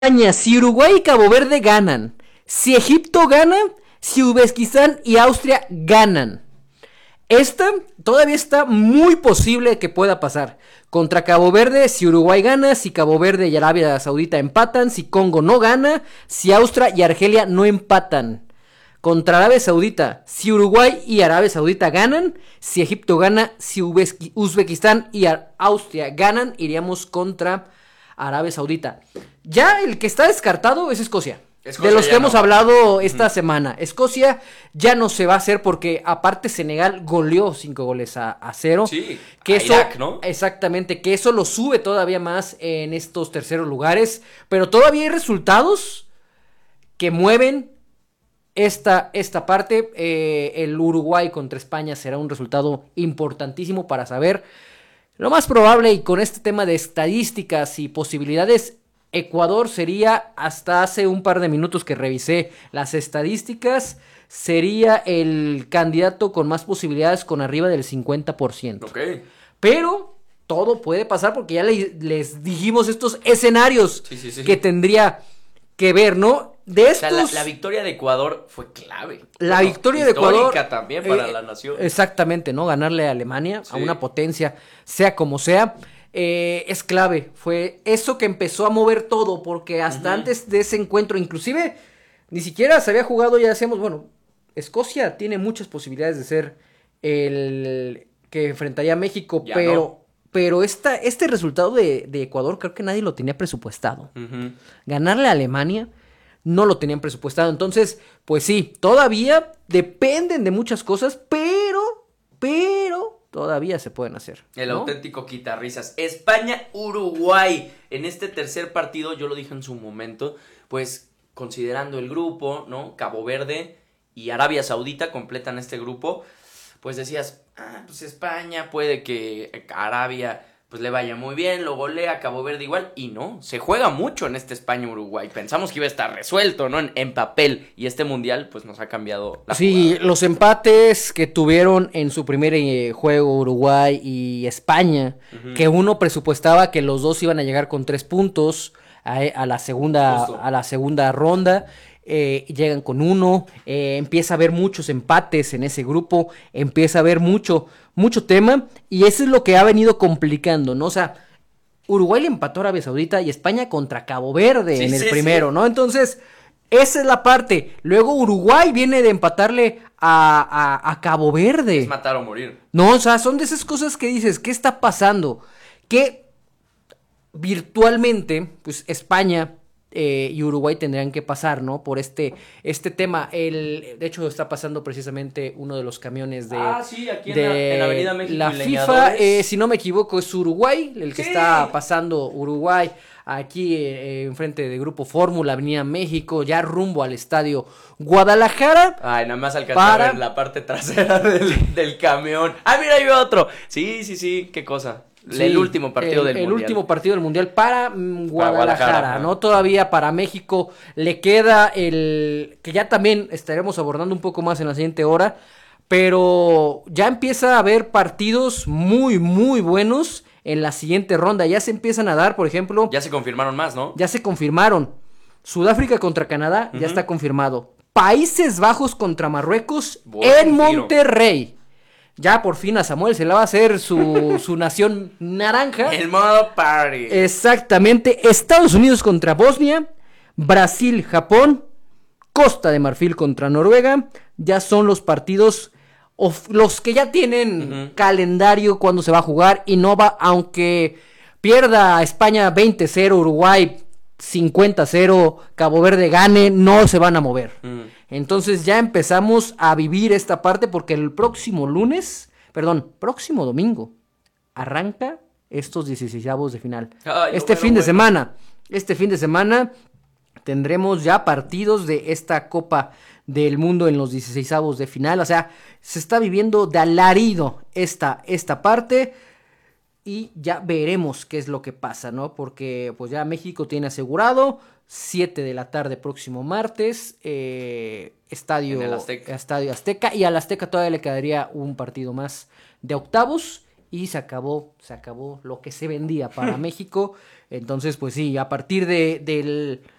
Si Uruguay y Cabo Verde ganan, si Egipto gana, si Uzbekistán y Austria ganan. Esta todavía está muy posible que pueda pasar. Contra Cabo Verde, si Uruguay gana, si Cabo Verde y Arabia Saudita empatan, si Congo no gana, si Austria y Argelia no empatan. Contra Arabia Saudita, si Uruguay y Arabia Saudita ganan, si Egipto gana, si Uzbekistán y Austria ganan, iríamos contra Arabia Saudita. Ya el que está descartado es Escocia. De los que hemos hablado esta semana. Escocia ya no se va a hacer porque aparte Senegal goleó 5-0. Sí, que a Irak, ¿no? Exactamente, que eso lo sube todavía más en estos terceros lugares. Pero todavía hay resultados que mueven esta parte. El Uruguay contra España será un resultado importantísimo para saber. Lo más probable, y con este tema de estadísticas y posibilidades, Ecuador sería, hasta hace un par de minutos que revisé las estadísticas, sería el candidato con más posibilidades, con arriba del 50%. Ok. Pero todo puede pasar porque ya les dijimos estos escenarios que tendría que ver, ¿no? De estos... O sea, la victoria de Ecuador fue clave. La victoria de Ecuador... Histórica también para la nación. Exactamente, ¿no? Ganarle a Alemania, a una potencia, sea como sea... es clave, fue eso que empezó a mover todo, porque hasta antes de ese encuentro, inclusive, ni siquiera se había jugado, ya decíamos, bueno, Escocia tiene muchas posibilidades de ser el que enfrentaría a México, ya pero... No. Pero este resultado de Ecuador creo que nadie lo tenía presupuestado. Ganarle a Alemania no lo tenían presupuestado. Entonces, pues sí, todavía dependen de muchas cosas, pero todavía se pueden hacer. El ¿no? auténtico quitarrisas. España-Uruguay. En este tercer partido, yo lo dije en su momento, pues considerando el grupo, ¿no? Cabo Verde y Arabia Saudita completan este grupo. Pues decías, pues España puede que Arabia pues le vaya muy bien, lo golea, Cabo Verde igual, y no, se juega mucho en este España-Uruguay. Pensamos que iba a estar resuelto, ¿no? En papel, y este mundial pues nos ha cambiado la jugada. Los empates que tuvieron en su primer juego Uruguay y España, que uno presupuestaba que los dos iban a llegar con 3 puntos a la segunda ronda. Llegan con 1, empieza a haber muchos empates en ese grupo, empieza a haber mucho tema, y eso es lo que ha venido complicando, ¿no? O sea, Uruguay le empató a Arabia Saudita y España contra Cabo Verde en el primero, ¿no? Entonces, esa es la parte. Luego Uruguay viene de empatarle a Cabo Verde. Es matar o morir. No, o sea, son de esas cosas que dices, ¿qué está pasando? Que virtualmente, pues España y Uruguay tendrían que pasar, ¿no? Por este tema. De hecho, está pasando precisamente uno de los camiones de... sí, aquí en Avenida México. La FIFA, si no me equivoco, es Uruguay, el que está pasando Uruguay aquí enfrente de Grupo Fórmula, Avenida México, ya rumbo al estadio Guadalajara. Ay, nada más alcanzar a ver la parte trasera del camión. Mira, ahí veo otro. Sí, qué cosa. El último partido del Mundial. El último partido del Mundial para Guadalajara, ¿no? Todavía para México le queda que ya también estaremos abordando un poco más en la siguiente hora, pero ya empieza a haber partidos muy, muy buenos en la siguiente ronda. Ya se empiezan a dar, por ejemplo... Ya se confirmaron más, ¿no? Ya se confirmaron. Sudáfrica contra Canadá, ya está confirmado. Países Bajos contra Marruecos en Monterrey. Ya por fin a Samuel se le va a hacer su nación naranja. El modo party. Exactamente. Estados Unidos contra Bosnia. Brasil, Japón. Costa de Marfil contra Noruega. Ya son los partidos, los que ya tienen calendario cuando se va a jugar. Y no va, aunque pierda España 20-0, Uruguay 50-0, Cabo Verde gane, no se van a mover. Entonces ya empezamos a vivir esta parte porque el próximo domingo arranca estos 16avos de final. Este fin de semana tendremos ya partidos de esta Copa del Mundo en los 16avos de final. O sea, se está viviendo de alarido esta parte. Y ya veremos qué es lo que pasa, ¿no? Porque pues ya México tiene asegurado 7 de la tarde próximo martes, Estadio Azteca. Y al Azteca todavía le quedaría un partido más de octavos. y se acabó lo que se vendía para México. Entonces, pues sí, a partir del